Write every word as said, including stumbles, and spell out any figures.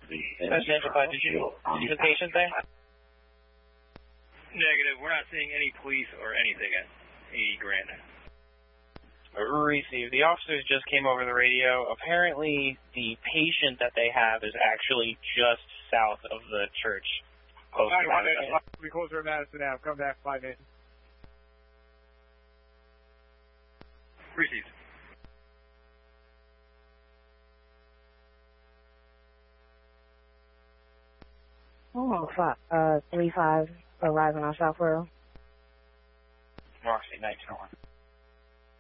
Residential five, did you see the patient there? Negative. We're not seeing any police or anything at eighty Grand. Received. The officers just came over the radio. Apparently, the patient that they have is actually just south of the church. Post right, we closer to Madison now. Come back five minutes. Received. Oh, five, uh, three five arriving on South World. Roxy, night, one.